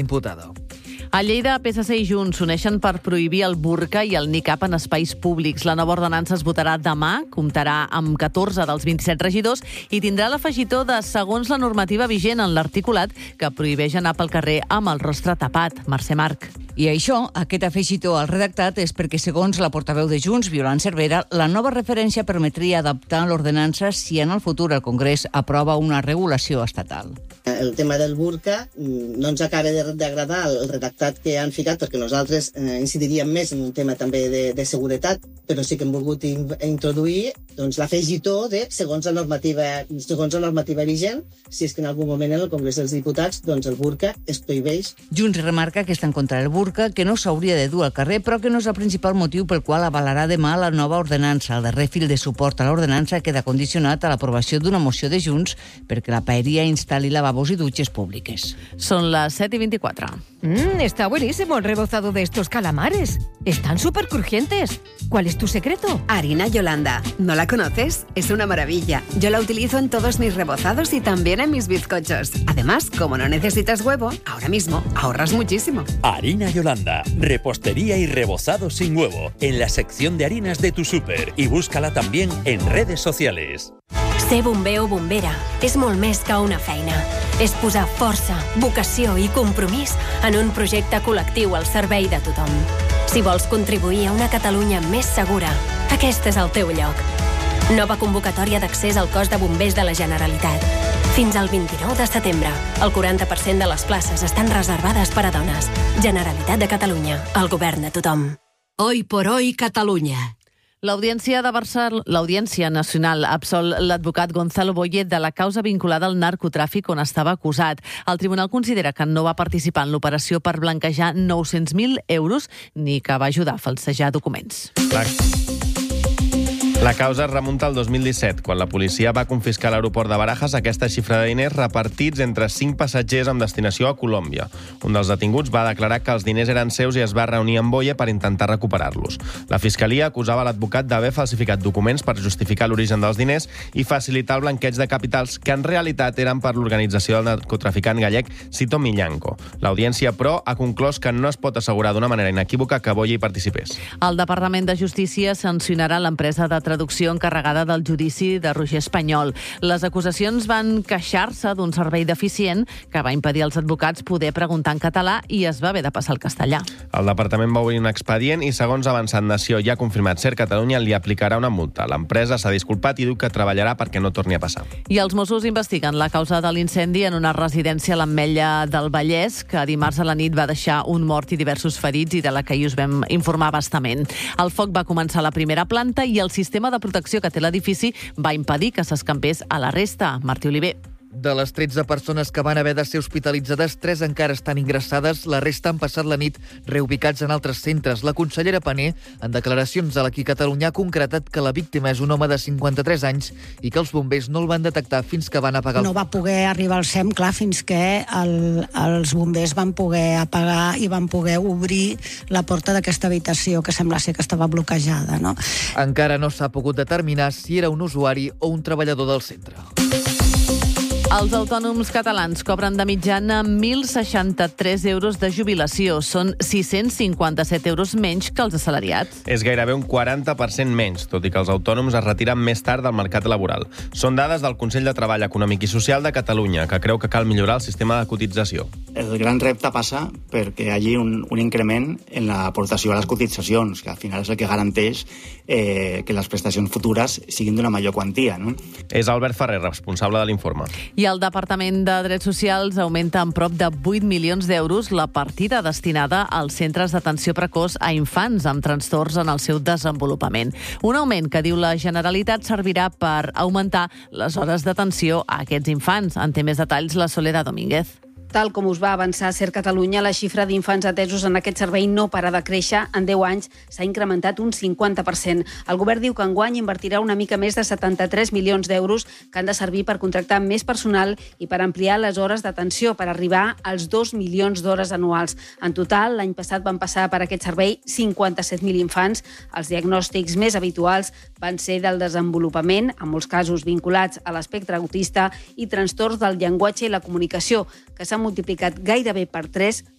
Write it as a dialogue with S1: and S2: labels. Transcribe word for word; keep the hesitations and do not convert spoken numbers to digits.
S1: imputado.
S2: A Lleida, P S C i Junts s'uneixen per prohibir el burca i el niqab en espais públics. La nova ordenança es votarà demà, comptarà amb catorze dels vint-i-set regidors i tindrà l'afegitó de segons la normativa vigent en l'articulat que prohibeix anar pel carrer amb el rostre tapat. Mercè Marc.
S3: I això, aquest afegitó al redactat, és perquè, segons la portaveu de Junts, Violant Cervera, la nova referència permetria adaptar l'ordenança si en el futur el Congrés aprova una regulació estatal.
S4: El tema del burca no ens acaba d'agradar el redactat que han ficat, perquè nosaltres eh, incidiríem més en un tema també de, de seguretat, però sí que hem volgut in, introduir doncs, l'afegitó de segons la normativa segons la normativa vigent, si és que en algun moment en el Congrés dels Diputats doncs, el burca es prohibeix.
S3: Junts remarca que està en contra del burca, que no s'hauria de dur al carrer, però que no és el principal motiu pel qual avalarà demà la nova ordenança. El darrer fil de suport a l'ordenança queda condicionat a l'aprovació d'una moció de Junts perquè la paeria instal·li lavabos i dutxes públiques.
S2: Són les set i vint-i-quatre.
S5: Mmm, está buenísimo el rebozado de estos calamares. Están súper crujientes. ¿Cuál es tu secreto?
S6: Harina Yolanda. ¿No la conoces? Es una maravilla. Yo la utilizo en todos mis rebozados y también en mis bizcochos. Además, como no necesitas huevo, ahora mismo ahorras muchísimo.
S7: Harina Yolanda. Repostería y rebozado sin huevo. En la sección de harinas de tu súper. Y búscala también en redes sociales.
S8: Ser bomber o bombera és molt més que una feina. És posar força, vocació i compromís en un projecte col·lectiu al servei de tothom. Si vols contribuir a una Catalunya més segura, aquest és el teu lloc. Nova convocatòria d'accés al cos de bombers de la Generalitat. Fins al vint-i-nou de setembre, el quaranta per cent de les places estan reservades per a dones. Generalitat de Catalunya, el govern de tothom.
S9: Hoy por hoy, Catalunya.
S2: L'Audiència de Barcelona, l'Audiència Nacional ha absolt l'advocat Gonzalo Boye de la causa vinculada al narcotràfic on estava acusat. El tribunal considera que no va participar en l'operació per blanquejar nou-cents mil euros ni que va ajudar a falsejar documents.
S10: La... La causa es remunta al dos mil disset, quan la policia va confiscar a l'aeroport de Barajas aquesta xifra de diners repartits entre cinc passatgers amb destinació a Colòmbia. Un dels detinguts va declarar que els diners eren seus i es va reunir amb Boye per intentar recuperar-los. La fiscalia acusava l'advocat d'haver falsificat documents per justificar l'origen dels diners i facilitar el blanqueig de capitals que en realitat eren per l'organització del narcotraficant gallec Cito Millanco. L'Audiència, però, ha conclòs que no es pot assegurar d'una manera inequívoca que Boye hi participés.
S2: El Departament de Justícia sancionarà l'empresa de traducció encarregada del judici de Roger Espanyol. Les acusacions van queixar-se d'un servei deficient que va impedir als advocats poder preguntar en català i es va haver de passar al castellà.
S10: El departament va obrir un expedient i, segons ha avançat Nació i ha confirmat Ser Catalunya, li aplicarà una multa. L'empresa s'ha disculpat i diu que treballarà perquè no torni a passar.
S2: I els Mossos investiguen la causa de l'incendi en una residència a l'Ametlla del Vallès, que dimarts a la nit va deixar un mort i diversos ferits i de la que ahir us vam informar bastament. El foc va començar a la primera planta i el sistema de protecció que té l'edifici va impedir que s'escampés a la resta. Martí Oliver.
S1: De les tretze persones que van haver de ser hospitalitzades, tres encara estan ingressades, la resta han passat la nit reubicats en altres centres. La consellera Pané, en declaracions a l'Aquí Catalunya, ha concretat que la víctima és un home de cinquanta-tres anys i que els bombers no el van detectar fins que van apagar el...
S11: No va poder arribar al SEM, clar, fins que el, els bombers van poder apagar i van poder obrir la porta d'aquesta habitació que sembla ser que estava bloquejada, no?
S1: Encara no s'ha pogut determinar si era un usuari o un treballador del centre.
S2: Els autònoms catalans cobren de mitjana mil seixanta-tres euros de jubilació. Són sis-cents cinquanta-set euros menys que els assalariats.
S10: És gairebé un quaranta per cent menys, tot i que els autònoms es retiren més tard del mercat laboral. Són dades del Consell de Treball Econòmic i Social de Catalunya, que creu que cal millorar el sistema de cotització.
S12: El gran repte passa perquè hi hagi un, un increment en l'aportació a les cotitzacions, que al final és el que garanteix eh, que les prestacions futures siguin d'una major quantia, no?
S10: És Albert Ferrer, responsable de l'informe.
S2: I el Departament de Drets Socials augmenta en prop de vuit milions d'euros la partida destinada als centres d'atenció precoç a infants amb trastorns en el seu desenvolupament. Un augment que, diu la Generalitat, servirà per augmentar les hores d'atenció a aquests infants. En té més detalls la Soledad Domínguez.
S13: Tal com us va avançar Ser Catalunya, la xifra d'infants atesos en aquest servei no para de créixer. En deu anys s'ha incrementat un cinquanta per cent. El govern diu que enguany invertirà una mica més de setanta-tres milions d'euros que han de servir per contractar més personal i per ampliar les hores d'atenció per arribar als dos milions d'hores anuals. En total, l'any passat van passar per aquest servei cinquanta-set mil infants. Els diagnòstics més habituals van ser del desenvolupament, en molts casos vinculats a l'espectre autista, i trastorns del llenguatge i la comunicació, que s'han multiplicat gairebé per tres